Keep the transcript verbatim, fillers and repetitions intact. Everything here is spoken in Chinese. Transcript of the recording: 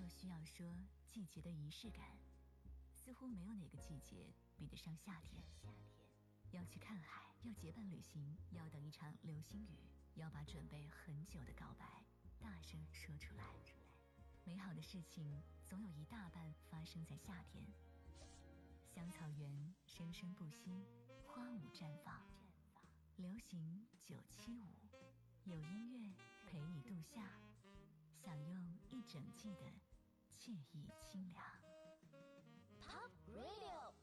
若需要说季节的仪式感，似乎没有哪个季节比得上夏天。要去看海，要结伴旅行，要等一场流星雨，要把准备很久的告白大声说出来。美好的事情总有一大半发生在夏天。香草园生生不息，花舞绽放。流行九七五，有音乐陪你度夏，享用一整季的惬意清凉。 Pop Radio。